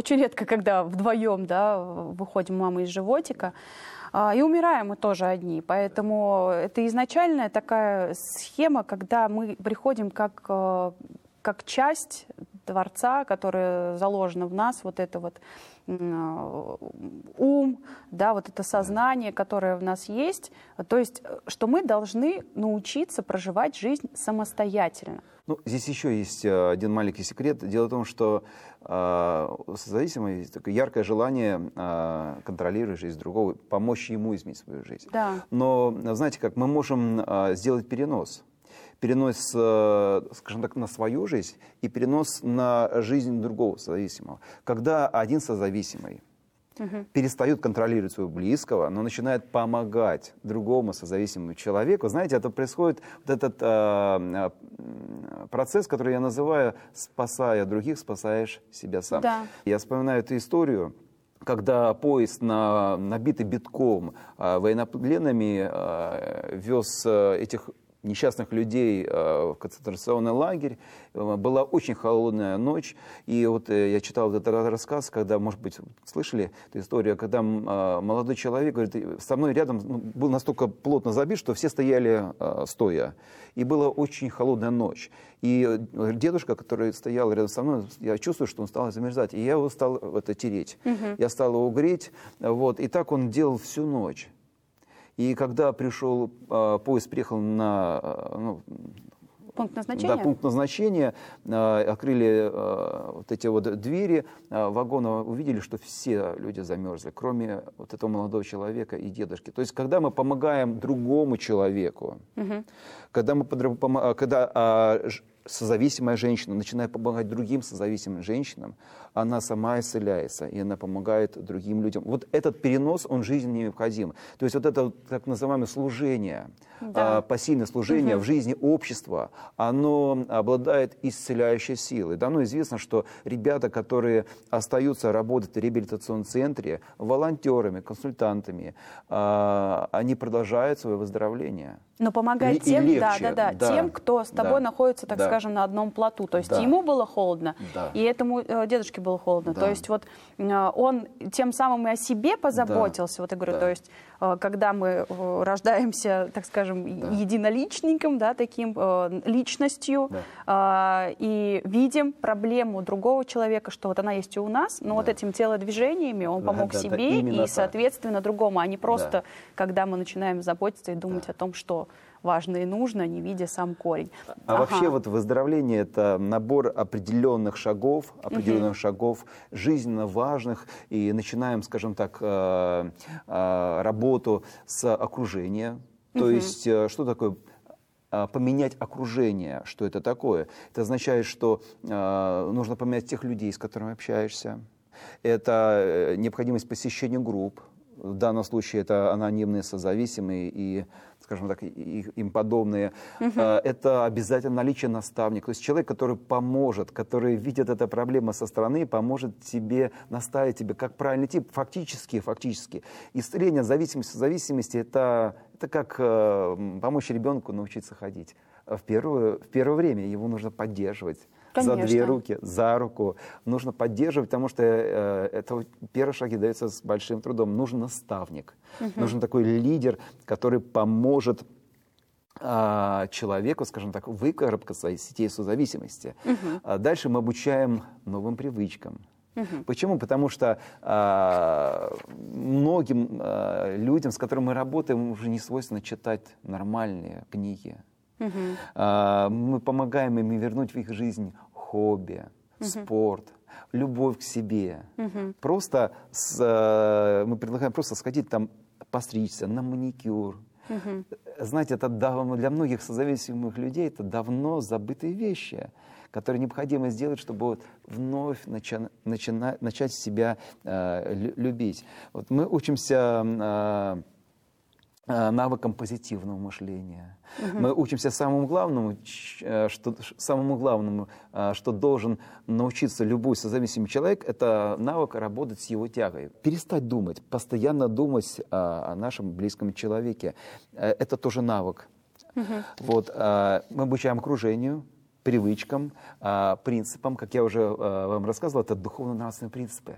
очень редко, когда вдвоем, да, выходим мама из животика. И умираем мы тоже одни. Поэтому это изначальная такая схема, когда мы приходим как часть Творца, которая заложена в нас, вот это вот ум, да, вот это сознание, которое в нас есть. То есть, что мы должны научиться проживать жизнь самостоятельно. Ну, здесь еще есть один маленький секрет. Дело в том, что у созависимого есть такое яркое желание контролировать жизнь другого, помочь ему изменить свою жизнь. Да. Но, знаете как, мы можем сделать перенос. Перенос, скажем так, на свою жизнь и перенос на жизнь другого созависимого. Когда один созависимый перестает контролировать своего близкого, но начинает помогать другому созависимому человеку, знаете, это происходит, вот этот процесс, который я называю «спасая других, спасаешь себя сам». Да. Я вспоминаю эту историю, когда поезд, набитый битком военнопленными, вез этих несчастных людей в концентрационный лагерь. Была очень холодная ночь. И вот я читал этот рассказ, когда, может быть, слышали эту историю, когда молодой человек говорит, со мной рядом был настолько плотно забит, что все стояли стоя. И была очень холодная ночь. И дедушка, который стоял рядом со мной, я чувствую, что он стал замерзать. И я его стал это тереть. Я стал его греть. Вот. И так он делал всю ночь. И когда пришел, поезд приехал на пункт назначения, пункт назначения, открыли вот эти вот двери вагона, увидели, что все люди замерзли, кроме вот этого молодого человека и дедушки. То есть, когда мы помогаем другому человеку, когда созависимая женщина начинает помогать другим созависимым женщинам, она сама исцеляется, и она помогает другим людям. Вот этот перенос, он жизненно необходим. То есть вот это так называемое служение, пассивное служение в жизни общества, оно обладает исцеляющей силой. Давно известно, что ребята, которые остаются работать в реабилитационном центре, волонтерами, консультантами, они продолжают свое выздоровление. Но помогать тем, тем, кто с тобой находится, так скажем, на одном плоту. То есть ему было холодно, и этому дедушке было холодно. То есть вот он тем самым и о себе позаботился. Вот я говорю, то есть когда мы рождаемся, так скажем, единоличником, да, таким личностью, и видим проблему другого человека, что вот она есть и у нас, но вот этими телодвижениями он помог себе и, соответственно, другому, а не просто, когда мы начинаем заботиться и думать о том, что важно и нужно, не видя сам корень. Вообще вот выздоровление – это набор определенных шагов, жизненно важных, и начинаем, скажем так, работу с окружения. То есть что такое поменять окружение? Что это такое? Это означает, что нужно поменять тех людей, с которыми общаешься. Это необходимость посещения групп. В данном случае это анонимные созависимые и, скажем так, им подобные. Это обязательно наличие наставника. То есть человек, который поможет, который видит эту проблему со стороны, поможет тебе, наставить тебе, как правильно идти. Фактически. Исцеление зависимости это как помочь ребенку научиться ходить. В первое время его нужно поддерживать. Конечно. За две руки, за руку. Нужно поддерживать, потому что это первые шаги даются с большим трудом. Нужен наставник, нужен такой лидер, который поможет человеку, скажем так, выкарабкаться из сетей созависимости. Дальше мы обучаем новым привычкам. Почему? Потому что многим людям, с которыми мы работаем, уже не свойственно читать нормальные книги. Мы помогаем им вернуть в их жизнь хобби, спорт, любовь к себе. Просто мы предлагаем просто сходить там, постричься, на маникюр. Знаете, это для многих созависимых людей это давно забытые вещи, которые необходимо сделать, чтобы вот вновь начать себя любить. Вот мы учимся навыкам позитивного мышления. Мы учимся самому главному, что должен научиться любой созависимый человек, это навык работать с его тягой. Перестать думать, постоянно думать о нашем близком человеке. Это тоже навык. Вот, мы обучаем окружению, привычкам, принципам, как я уже вам рассказывал, это духовно-нравственные принципы.